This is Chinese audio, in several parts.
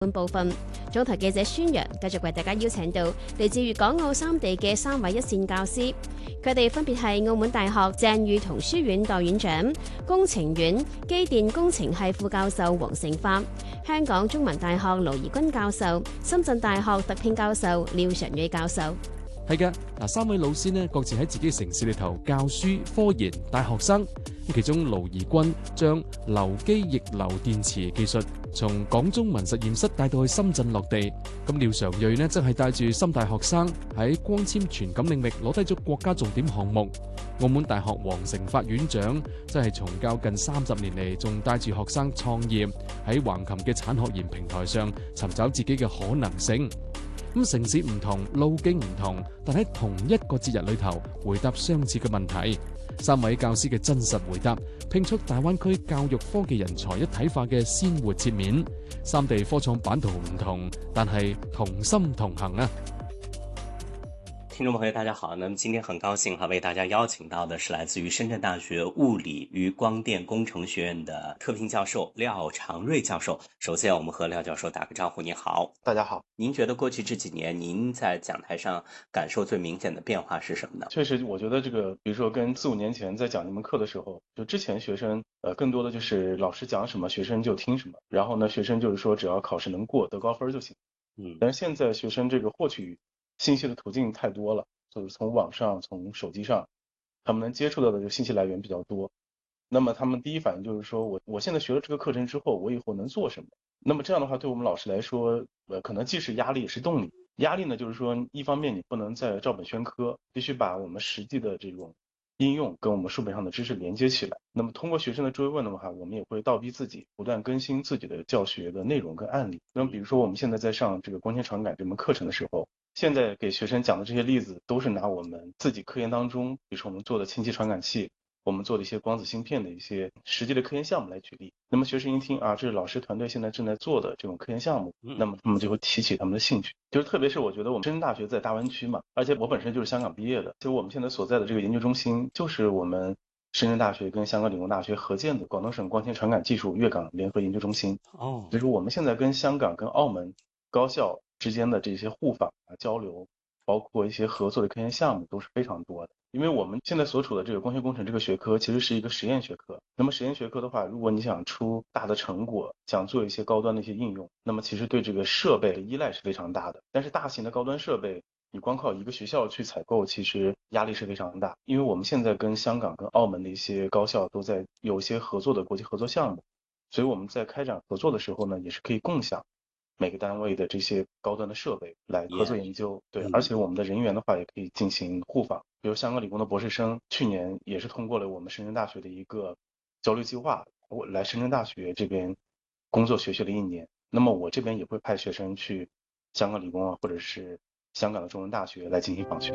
本部分，總台記者宣揚繼續為大家邀請到嚟自粵港澳三地嘅3位一線教師，佢哋分別係澳門大學鄭裕彤書院代院長、工程院機電工程系副教授黃成發，香港中文大學盧怡君教授、深圳大學特聘教授廖常睿教授。 係嘅，3位老師呢，各自喺自己嘅城市裏頭教書科研帶學生。其中盧怡君將流機逆流電池技術從港中文實驗室帶到去深圳落地。咁廖常睿呢，則係帶住深大學生喺光纖傳感領域攞低咗國家重點項目。澳門大學黃成發院長即係從教近30年嚟，仲帶住學生創業，喺橫琴嘅產學研平台上尋找自己嘅可能性。咁城市唔同，路徑唔同，但喺同一個節日裏頭回答相似嘅問題。3位教師嘅真實回答，拼出大灣區教育科技人才一體化嘅鮮活切面。3地科創版圖唔同，但係同心同行啊！ 听众朋友大家好，那么今天很高兴为大家邀请到的是来自于深圳大学物理与光电工程学院的特聘教授廖常睿教授。首先我们和廖教授打个招呼。你好。 大家好。 您觉得过去这几年您在讲台上感受最明显的变化是什么呢？ 确实我觉得这个比如说跟4-5年前在讲这门课的时候，就之前学生更多的就是老师讲什么学生就听什么，然后呢学生就是说只要考试能过得高分就行。但是现在学生这个获取信息的途径太多了，就是从网上从手机上他们能接触到的这个信息来源比较多，那么他们第一反应就是说我现在学了这个课程之后我以后能做什么。那么这样的话对我们老师来说可能既是压力也是动力。压力呢就是说一方面你不能再照本宣科，必须把我们实际的这种应用跟我们书本上的知识连接起来。那么通过学生的追问的话，我们也会倒逼自己不断更新自己的教学的内容跟案例。那么比如说我们现在在上这个光纤传感这门课程的时候，现在给学生讲的这些例子都是拿我们自己科研当中，比如说我们做的氢气传感器，我们做的一些光子芯片的一些实际的科研项目来举例。那么学生一听这是老师团队现在正在做的这种科研项目，那么他们就会提起他们的兴趣。就是特别是我觉得我们深圳大学在大湾区嘛，而且我本身就是香港毕业的，其实我们现在所在的这个研究中心就是我们深圳大学跟香港理工大学合建的广东省光纤传感技术粤港联合研究中心。所以说我们现在跟香港跟澳门高校之间的这些互访交流，包括一些合作的科研项目都是非常多的。因为我们现在所处的这个光纤工程这个学科其实是一个实验学科，那么实验学科的话，如果你想出大的成果，想做一些高端的一些应用，那么其实对这个设备的依赖是非常大的。但是大型的高端设备你光靠一个学校去采购，其实压力是非常大。因为我们现在跟香港跟澳门的一些高校都在有一些合作的国际合作项目，所以我们在开展合作的时候呢，也是可以共享每个单位的这些高端的设备来合作研究。对，而且我们的人员的话也可以进行互访。比如香港理工的博士生去年也是通过了我们深圳大学的一个交流计划，我来深圳大学这边工作学习了1年。那么我这边也会派学生去香港理工或者是香港的中文大学来进行访学。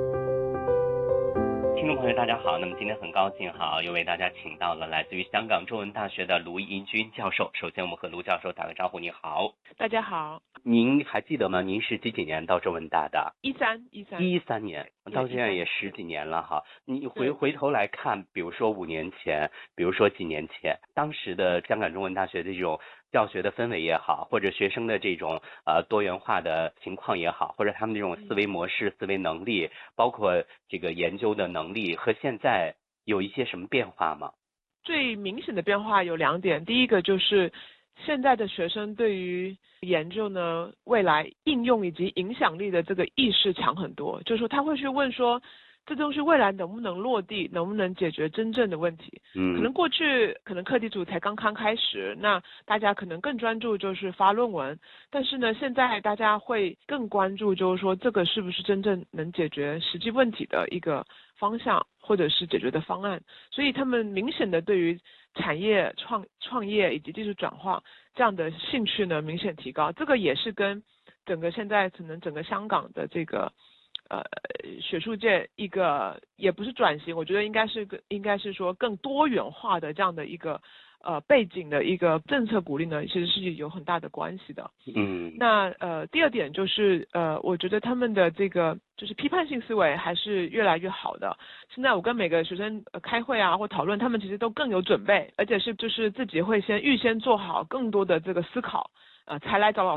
听众朋友大家好，那么今天很高兴又为大家请到了来自于香港中文大学的卢怡君教授。首先我们和卢教授打个招呼。你好。 大家好。 您还记得吗？您是几年到中文大的？13年，到现在也10几年了哈。你回头来看，比如说5年前，比如说几年前，当时的香港中文大学的这种教学的氛围也好，或者学生的这种多元化的情况也好，或者他们这种思维模式、思维能力，包括这个研究的能力，和现在有一些什么变化吗？ 最明显的变化有2点，第一个就是现在的学生对于研究呢未来应用以及影响力的这个意识强很多，就是说他会去问说这东西未来能不能落地，能不能解决真正的问题。可能过去课题组才刚刚开始，那大家可能更专注就是发论文，但是呢现在大家会更关注就是说这个是不是真正能解决实际问题的一个方向或者是解决的方案。所以他们明显的对于产业创业以及技术转化这样的兴趣呢明显提高。这个也是跟整个现在可能整个香港的这个学术界一个也不是转型，我觉得应该是说更多元化的这样的一个背景的一个政策鼓励呢，其实是有很大的关系的。那第2点就是我觉得他们的这个就是批判性思维还是越来越好的。现在我跟每个学生开会或讨论，他们其实都更有准备，而且是就是自己会预先做好更多的这个思考。 才来找老